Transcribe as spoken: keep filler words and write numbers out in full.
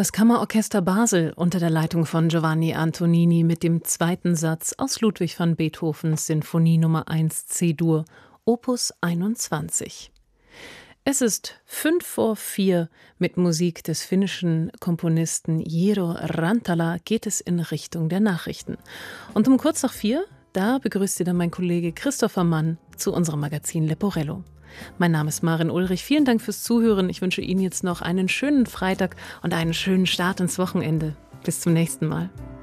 Das Kammerorchester Basel unter der Leitung von Giovanni Antonini mit dem zweiten Satz aus Ludwig van Beethovens Sinfonie Nummer eins C-Dur, Opus einundzwanzig. Es ist fünf vor vier. Mit Musik des finnischen Komponisten Jiro Rantala geht es in Richtung der Nachrichten. Und um kurz nach vier, da begrüßt Sie dann mein Kollege Christopher Mann zu unserem Magazin Leporello. Mein Name ist Maren Ulrich. Vielen Dank fürs Zuhören. Ich wünsche Ihnen jetzt noch einen schönen Freitag und einen schönen Start ins Wochenende. Bis zum nächsten Mal.